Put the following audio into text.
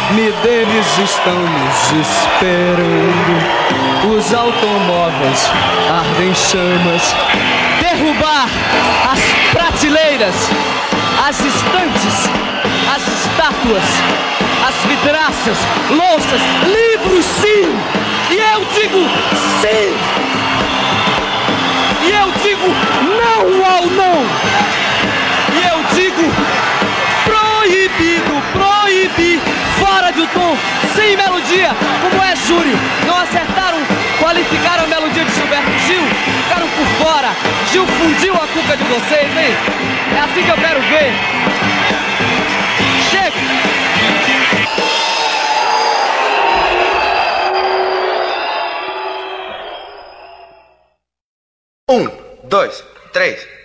me deles estamos esperando. Os automóveis ardem chamas. Derrubar as prateleiras, as estantes, as estátuas, as vidraças, louças, livros, sim! E eu digo sim! E eu digo não ao não! E eu digo proibido, proibir, fora do tom, sem melodia, como é júri. Não acertaram, qualificaram a melodia de Gilberto Gil, ficaram por fora. Gil fundiu a cuca de vocês, hein? É assim que eu quero ver. Chega! 1, 2, 3